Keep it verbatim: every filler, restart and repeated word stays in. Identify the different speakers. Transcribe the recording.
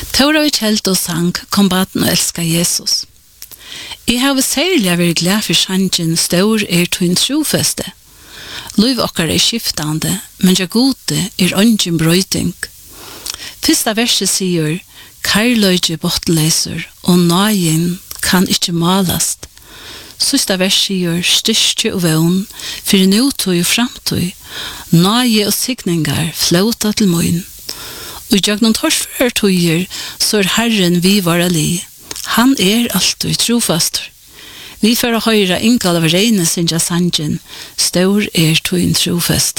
Speaker 1: Tora vi kjelt og sang kom baden og elska Jesus. Jeg har særlig vært glad for sangen stor er tun trofeste. Liv okkar er skiftande, men ja gode er ongin brøyting. Fyrsta verset sier, Karløyge botleser, og nøyen kan ikke malast. Sista vers sier, styrke og vevn, for nøytøy og framtøy, nøye og signingar flåta til møyn. Og i jagnon torsfører tøyer, så er Herren vi vara li. Han er alltid trofastur. Vi får høyra innkall av reine sinja sangen, stor er tøyen trofast.